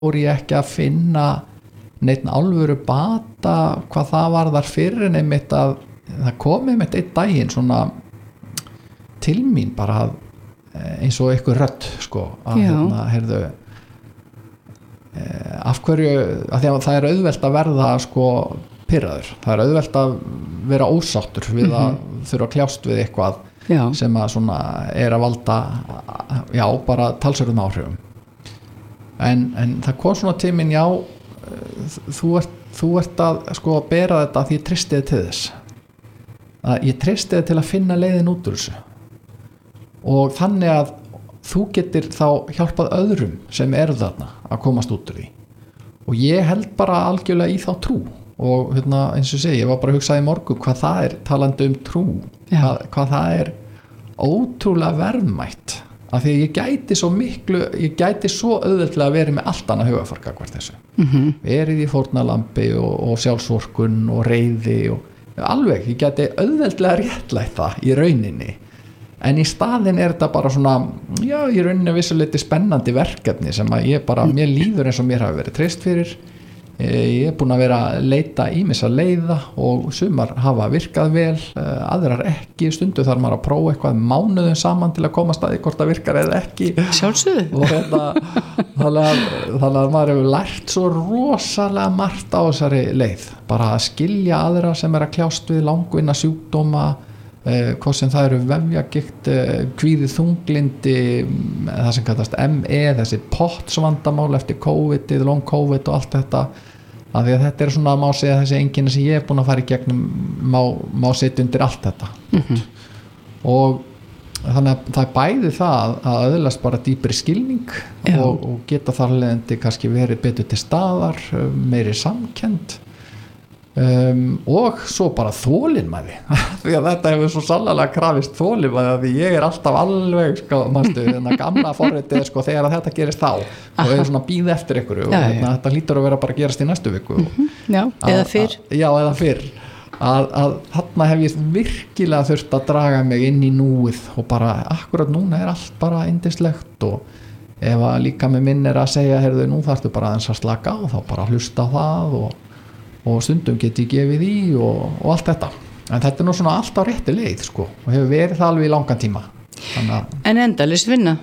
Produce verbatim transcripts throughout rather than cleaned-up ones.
voru ég ekki að finna neitt alvöru bata hvað það var þar fyrir en einmitt að það kom einmitt einn daginn svona til mín bara að, eins og eitthvað rödd sko að hérna, heyrðu eh, af hverju, að því að það er auðvelt að verða sko pirraður, það er auðvelt að vera ósáttur við mm-hmm. að þurfa að kljást við eitthvað já. Sem að svona er að valda já, bara talsverðum áhrifum en, en það kom svona tíminn já, þú ert, þú ert að sko bera þetta því ég treysti þig til þess að ég treysti þig til að finna leiðin út úr þessu og þannig að þú getur þá hjálpað öðrum sem eru þarna að komast út úr því og ég held bara algjörlega í þá trú og hérna, eins og segi, ég var bara að hugsa í morgun hvað það er talandi um trú hvað, hvað það er ótrúlega verðmætt af því að ég gæti svo miklu ég gæti svo auðveldlega að vera með allt annað hugafar gagnvart þessu mm-hmm. verið í fórnarlambi og, og sjálfsvorkunn og reiði og alveg, ég gæti auðveldlega réttlætt það í rauninni en í staðin er þetta bara svona já, í rauninni vissuleiti spennandi verkefni sem að ég bara, mér líður eins og mér hafi verið treyst fyrir ég er búin að vera að leita ýmissa leiða og sumar hafa virkað vel aðrar ekki, stundu þarf maður að prófa eitthvað mánuðum saman til að komast að því hvort það virkar eða ekki sjálfsögðu og þetta, þannig að, þannig að maður hefur lært svo rosalega margt á þessari leið bara að skilja aðra sem er að kljást við langvinna sjúkdóma eh, hvað sem það eru vefjagigt eh, kvíðið þunglindi það sem kallast M E þessi pottsvandamál eftir COVID long COVID og allt þetta af því að þetta er svona má segja þessi einkenni sem ég er búin að fara í gegnum má, má setja undir allt þetta mm-hmm. og þannig að það er bæði það að öðlast bara dýpri skilning og, og geta þar leiðandi kannski verið betur til staðar meiri samkennd um, og svo bara þolinmæði því að þetta hefur svo sannlega krafist þolinmæði því ég er alltaf alveg sko, manstu, þennan gamla forritið sko, þegar að þetta gerist þá og hefur svona býð eftir ykkur og já, hérna, þetta lítur að vera bara að gerast í næstu viku mm-hmm. já, að, eða fyrr að, já, eða fyrr að, að þarna hef ég virkilega þurft að draga mig inn í núið og bara akkurat núna er allt bara yndislegt og ef að líka með minn er að segja heyrðu nú þarftu bara aðeins að slaka á þá bara hlusta á það og, og stundum get ég gefið í og, og allt þetta en þetta er nú svona allt á rétti leið sko og hefur verið það alveg í langan tíma að, en endalaust vinna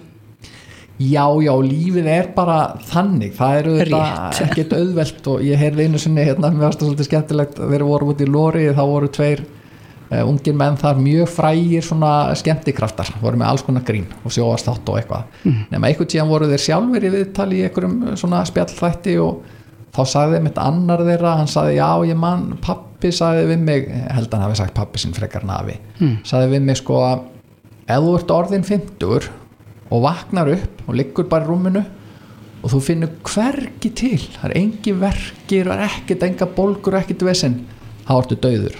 já, já, lífið er bara þannig, það eru þetta ekkert auðvelt og ég heyrði einu sinni hérna, mér varst það svolítið skemmtilegt þegar við vorum út í Lóri, þá voru tveir uh, ungir menn þar mjög frægir svona skemmtikraftar, voru með alls konar grín og sjóastátt og eitthvað mm. nema einhvern tíðan voru þeir sjálfur í viðtali í einhverjum svona spjallþætti og þá sagði þeim eitt annar þeirra, hann sagði já, ég man, pappi sagði við mig held hann hafi sagt pappi sinn frekar nafi mm. sagði við mig sko að ef þú ert orðin fimmtugur og vaknar upp og liggur bara í rúminu og þú finnur hvergi til það er engi verkir og ekkert enga bólgur og ekkert vesinn þá ertu dauður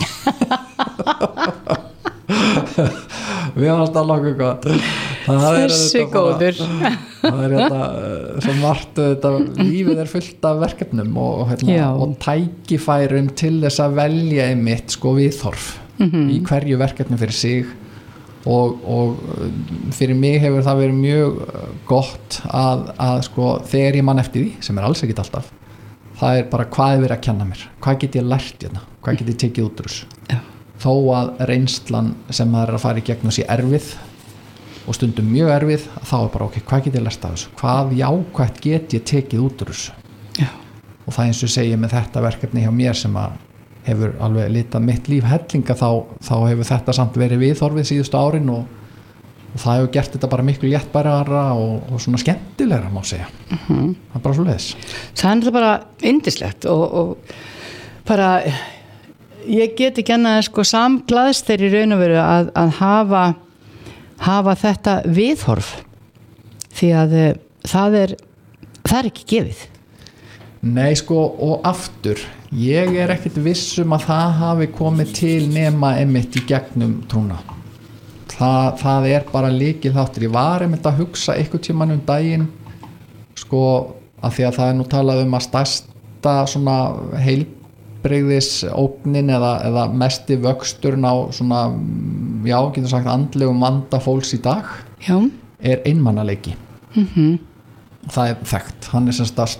við varum alltaf langt eitthvað þessi góður það er þetta svo margt þetta, lífið er fullt af verkefnum og, hérna, og tækifærum til þess að velja einmitt sko viðhorf mm-hmm. í hverju verkefni fyrir sig Og, og fyrir mig hefur það verið mjög gott að, að sko, þegar ég man eftir því sem er alls ekkert alltaf það er bara hvað er verið að kenna mér hvað get ég lært hérna, hvað get ég tekið út úr þessu ja. Þó að reynslan sem maður er að fara í gegnum sé erfið og stundum mjög erfið þá er bara ok, hvað get ég lært af þessu hvað jákvætt get ég tekið út úr þessu ja. Og það eins og segja með þetta verkefni hjá mér sem að hefur alveg litað mitt líf hellinga þá, þá hefur þetta samt verið viðhorfið síðustu árin og, og það hefur gert þetta bara miklu léttbærara og, og svona skemmtilegra má segja uh-huh. það er bara svo leiðis það er bara yndislegt og, og bara ég get ekki annað sko samglaðst þeir í raun og veru að, að hafa hafa þetta viðhorf því að það er það er ekki gefið Nei sko og aftur ég er ekkert viss um að það hafi komið til nema einmitt í gegnum trúna það, það er bara lykilþáttur ég var einmitt að hugsa einhvern tímann um daginn sko að því að það er nú talað um að stærsta svona heilbrigðis ógnin eða, eða mesti vöxturinn á svona já, getur sagt andlegum vanda fólks í dag já. Er einmannaleiki mhm það er þekkt, hann er semst að